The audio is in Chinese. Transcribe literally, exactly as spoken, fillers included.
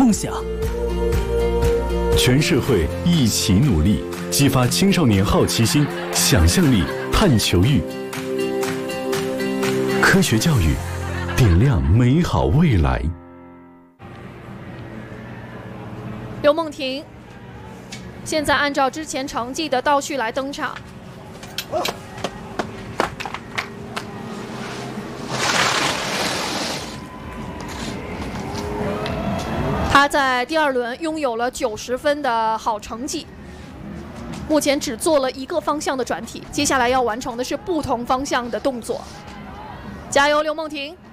梦想。 全社会一起努力，激发青少年好奇心、想象力、探求欲。科学教育，点亮美好未来。 刘梦婷现在按照之前成绩的倒序来登场。他在第二轮拥有了九十分的好成绩，目前只做了一个方向的转体，接下来要完成的是不同方向的动作。加油，刘梦婷！